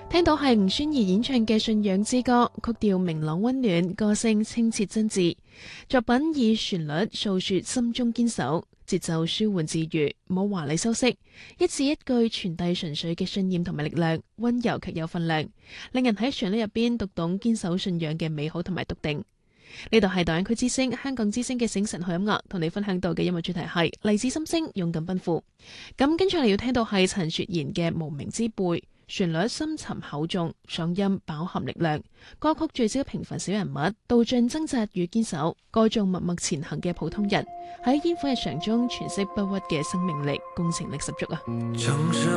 聽到係吳宣儀演唱嘅《信仰之歌》，曲調明朗溫暖，歌聲清澈真摯。作品以旋律訴說心中堅守，節奏舒緩自如，冇華麗修飾，一字一句傳遞純粹嘅信念同埋力量，溫柔卻有分量，令人喺旋律入邊讀懂堅守信仰嘅美好同埋篤定。呢度係大灣區之聲、香港之聲嘅醒晨好音樂，同你分享到嘅音樂主題係勵志心聲，勇敢奔赴。咁跟住嚟要聽到係陳雪賢嘅《無名之輩》。旋律深沉厚重，嗓音飽含力量。歌曲聚焦平凡小人物，道盡掙扎與堅守，歌頌默默前行嘅普通人，喺煙火日常中詮釋不屈嘅生命力，共情力十足啊！